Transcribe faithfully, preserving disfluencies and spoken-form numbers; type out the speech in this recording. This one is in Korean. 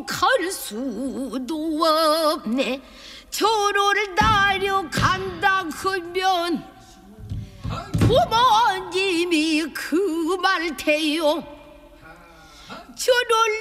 갈 수도 없네. 저를 다려간다 하면 부모님이 그 말 태요. 저를